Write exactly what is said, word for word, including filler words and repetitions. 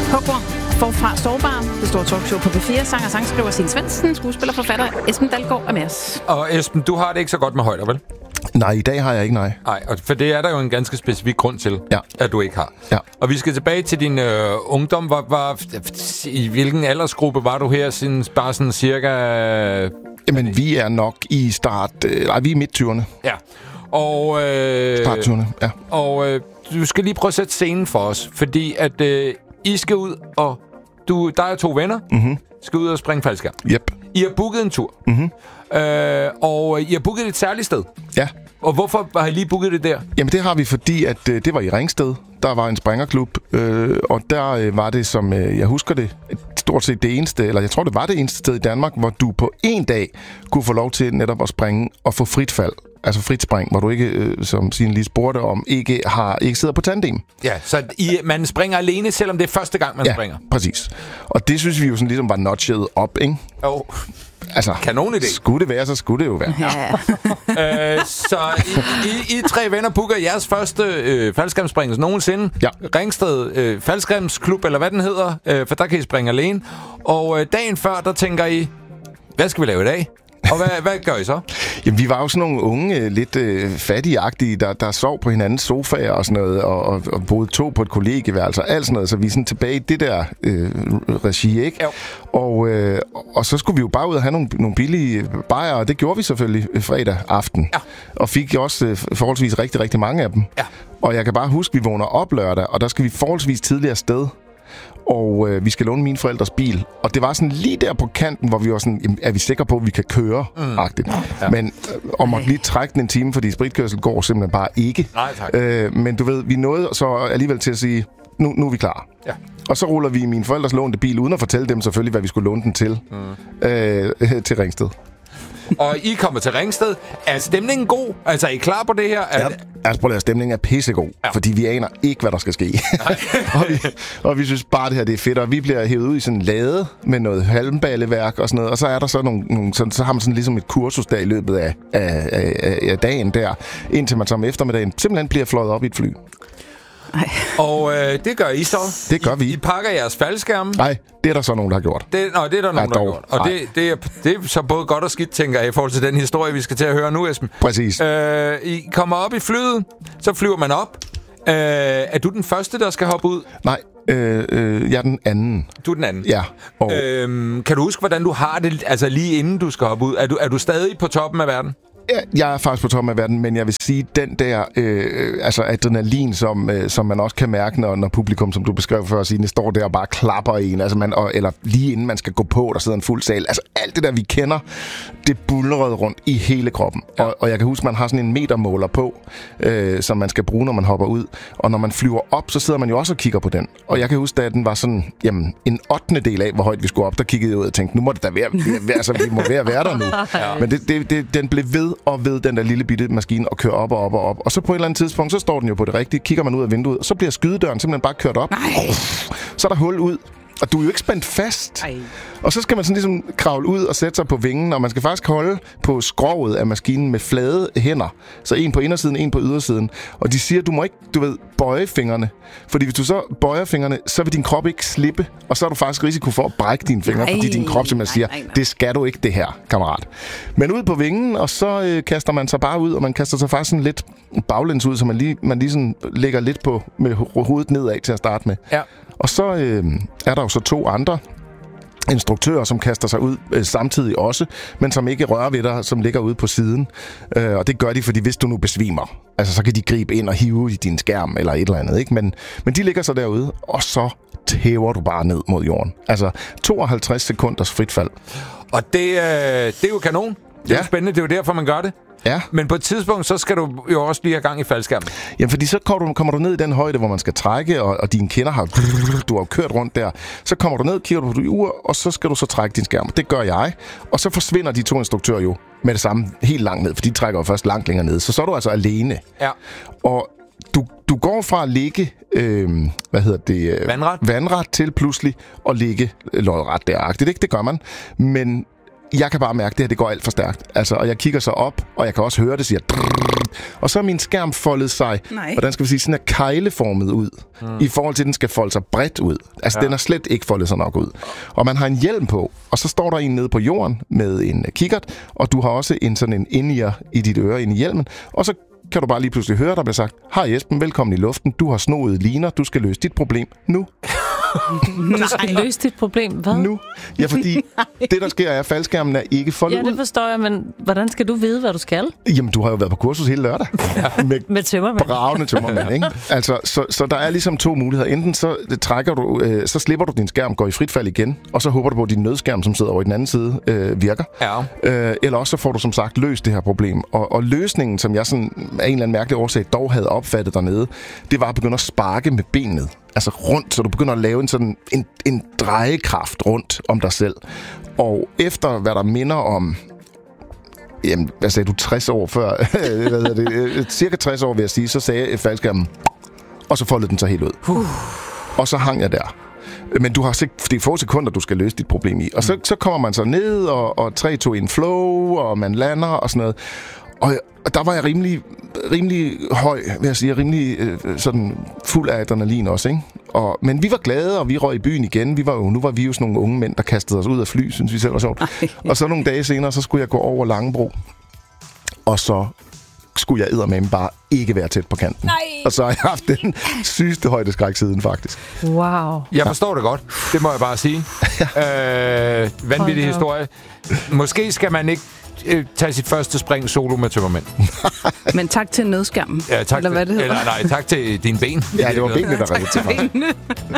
Hugger forfra sårbar. Det store talkshow på B fire. Sanger og sangskriver Signe Svendsen. Skuespiller forfatter Esben Dalgaard er med os. Og Esben, du har det ikke så godt med højder, vel? Nej, i dag har jeg ikke, nej. Nej, for det er der jo en ganske specifik grund til, ja. at du ikke har. Ja. Og vi skal tilbage til din øh, ungdom. Var, var, I hvilken aldersgruppe var du her, siden bare sådan cirka... Jamen, vi er nok i start... Øh, nej, vi er i midt-tyverne. Ja. Og... Øh, Start-tyverne, ja. Og øh, du skal lige prøve at sætte scenen for os, fordi at øh, I skal ud, og du, der er to venner, mm-hmm. skal ud og springe faldskærm. Yep. I har booket en tur. Mm-hmm. Øh, og I har booket et særligt sted. Ja. Og hvorfor har I lige booket det der? Jamen, det har vi, fordi at øh, det var i Ringsted. Der var en springerklub, øh, og der øh, var det, som øh, jeg husker det, stort set det eneste, eller jeg tror, det var det eneste sted i Danmark, hvor du på en dag kunne få lov til netop at springe og få frit fald. Altså frit spring, hvor du ikke, øh, som Signe lige spurgte om, ikke, har, ikke sidder på tandem. Ja, så I, man springer alene, selvom det er første gang, man ja, springer. Præcis. Og det synes vi jo sådan ligesom var notchet op, ikke? Jo. Oh. Altså, kanon idé. Skulle det være, så skulle det jo være. Ja. øh, så I, I, I tre venner booker jeres første øh, faldskærmsspringelse nogensinde. Ja. Ringsted øh, faldskærmsklub, eller hvad den hedder, øh, for der kan I springe alene. Og øh, dagen før, der tænker I, hvad skal vi lave i dag? Og hvad, hvad gør I så? Jamen, vi var jo sådan nogle unge, lidt øh, fattigagtige, der, der sov på hinandens sofaer og sådan noget, og, og, og boede to på et kollegieværelse og alt sådan noget, så vi er sådan tilbage i det der øh, regi, ikke? Jo. Og, øh, og så skulle vi jo bare ud og have nogle, nogle billige bajer, og det gjorde vi selvfølgelig fredag aften. Ja. Og fik også øh, forholdsvis rigtig, rigtig mange af dem. Ja. Og jeg kan bare huske, at vi vågner op lørdag, og der skal vi forholdsvis tidligere sted. Og øh, vi skal låne mine forældres bil. Og det var sådan lige der på kanten, hvor vi var sådan, jamen, er vi sikre på, at vi kan køre? Mm. Ja. Men øh, og måtte lige trække den en time, fordi spritkørsel går simpelthen bare ikke. Nej, tak. Øh, men du ved, vi nåede så alligevel til at sige, nu, nu er vi klar. Ja. Og så ruller vi mine forældres lånte bil, uden at fortælle dem selvfølgelig, hvad vi skulle låne den til. Mm. Øh, til Ringsted. Og I kommer til Ringsted. Er stemningen god? Altså, er I klar på det her? Er ja, altså, prøv at stemningen er pissegod, ja. Fordi vi aner ikke, hvad der skal ske. og, vi, og vi synes bare, det her det er fedt, og vi bliver hævet ud i sådan en lade med noget halmballeværk og sådan noget, og så er der så nogle, nogle sådan, så har man sådan ligesom et kursus der i løbet af, af, af, af dagen der, indtil man så om eftermiddagen simpelthen bliver fløjet op i et fly. Ej. Og øh, det gør I så? Det gør vi. I, I pakker jeres faldskærme? Nej, det er der så nogen, der har gjort. Det, nej, det er der nogen, ja, der har gjort. Og det, det, er, det er så både godt og skidt, tænker jeg, i forhold til den historie, vi skal til at høre nu, Esben. Præcis. Øh, I kommer op i flyet, så flyver man op. Øh, er du den første, der skal hoppe ud? Nej, øh, øh, jeg er den anden. Du er den anden? Ja. Og... Øh, kan du huske, hvordan du har det, altså lige inden du skal hoppe ud? Er du, er du stadig på toppen af verden? Jeg er faktisk på toppen af verden, men jeg vil sige, den der øh, altså adrenalin, som, øh, som man også kan mærke, når, når publikum, som du beskrev før, Signe, står der og bare klapper en, altså man, og, eller lige inden man skal gå på, der sidder en fuld sal. Altså alt det der, vi kender, det bullerede rundt i hele kroppen. Ja. Og, og jeg kan huske, man har sådan en metermåler på, øh, som man skal bruge, når man hopper ud. Og når man flyver op, så sidder man jo også og kigger på den. Og jeg kan huske, at den var sådan, jamen, en ottende del af, hvor højt vi skulle op, der kiggede jeg ud og tænkte, nu må det da være, være altså vi må være, være der nu. Ja. Men det, det, det, den blev ved og ved den der lille bitte maskine og kører op og op og op. Og så på et eller andet tidspunkt, så står den jo på det rigtige, kigger man ud af vinduet, og så bliver skydedøren simpelthen bare kørt op. Nej. Så er der hul ud, og du er jo ikke spændt fast. Ej. Og så skal man sådan ligesom kravle ud og sætte sig på vingen, og man skal faktisk holde på skroget af maskinen med flade hænder. Så en på indersiden, en på ydersiden. Og de siger, du må ikke, du ved, bøje fingrene. Fordi hvis du så bøjer fingrene, så vil din krop ikke slippe, og så er du faktisk risiko for at brække dine fingre, nej, fordi din krop simpelthen siger, nej, nej, nej. Det skal du ikke, det her, kammerat. Men ud på vingen, og så øh, kaster man sig bare ud, og man kaster sig faktisk sådan lidt baglæns ud, så man lige, man lige sådan lægger lidt på med hovedet nedad til at starte med. Ja. Og så øh, er der jo så to andre instruktører, som kaster sig ud øh, samtidig også, men som ikke rører ved dig, som ligger ude på siden. Øh, og det gør de, fordi hvis du nu besvimer, altså så kan de gribe ind og hive i din skærm eller et eller andet, ikke? Men, men de ligger så derude, og så tæver du bare ned mod jorden. Altså tooghalvtreds sekunders frit fald. Og det, øh, det er jo kanon. Det er ja. jo spændende, det er jo derfor, man gør det. Ja. Men på et tidspunkt, så skal du jo også lige have gang i faldskærmen. Jamen, fordi så kommer du, kommer du ned i den højde, hvor man skal trække, og, og dine kinder har... Du har kørt rundt der. Så kommer du ned, kigger du på dit ur, og så skal du så trække din skærm. Det gør jeg. Og så forsvinder de to instruktører jo med det samme helt langt ned, for de trækker jo først langt længere ned. Så så er du altså alene. Ja. Og du, du går fra at ligge... Øh, hvad hedder det? Vandret. Vandret til pludselig at ligge lodret der. Det, det gør man. Men... jeg kan bare mærke, at det her det går alt for stærkt. Altså, og jeg kigger så op, og jeg kan også høre det siger... Og så er min skærm foldet sig, Nej. hvordan skal vi sige, sådan er kejleformet ud, mm. i forhold til, at den skal folde sig bredt ud. Altså, ja. Den er slet ikke foldet sig nok ud. Og man har en hjelm på, og så står der en nede på jorden med en kikkert, og du har også en sådan en in-ear i dit øre, ind i hjelmen, og så kan du bare lige pludselig høre, der bliver sagt, hej Esben, velkommen i luften, du har snoede liner, du skal løse dit problem nu. Du skal løse dit problem, hvad? Nu. Ja, fordi det, der sker, er, at faldskærmen er ikke foldet ud. Ja, det forstår jeg, men hvordan skal du vide, hvad du skal? Jamen, du har jo været på kursus hele lørdag. med med tømmermænd. Bravende tømmermænd, ikke? Altså, så, så der er ligesom to muligheder. Enten så trækker du, øh, så slipper du din skærm, går i frit fald igen, og så håber du på, at din nødskærm, som sidder over i den anden side, øh, virker. Ja. Øh, eller også så får du som sagt løst det her problem. Og, og løsningen, som jeg sådan af en eller anden mærkelig årsag dog havde opfattet dernede, det var at begynde at sparke med benet. Altså rundt, så du begynder at lave en sådan en, en drejekraft rundt om dig selv. Og efter hvad der minder om, jamen, hvad sagde du, tres år før, hvad hedder det, cirka tres år vil jeg sige, så sagde jeg faldskærmen, og så foldede den sig helt ud. Uh. Og så hang jeg der. Men du har det er få sekunder, du skal løse dit problem i. Og så, så kommer man så ned, og, og tre to en flow, og man lander og sådan noget. Og der var jeg rimelig, rimelig høj, vil jeg sige, rimelig øh, sådan fuld af adrenalin også, ikke? Og, men vi var glade, og vi røg i byen igen. Vi var jo, nu var vi jo sådan nogle unge mænd, der kastede os ud af fly, synes vi selv var sjovt. Og så nogle dage senere, så skulle jeg gå over Langebro, og så skulle jeg eddermame bare ikke være tæt på kanten. Nej. Og så har jeg haft den sygeste højdeskræk siden, faktisk. Wow. Jeg forstår det godt. Det må jeg bare sige. øh, vanvittig historie. Måske skal man ikke øh, tage sit første spring solo med tømmermænd. Men tak til nødskærmen. Ja, tak eller hvad det hedder. Eller nej, tak til dine ben. Ja, det var benene, der redde til mig.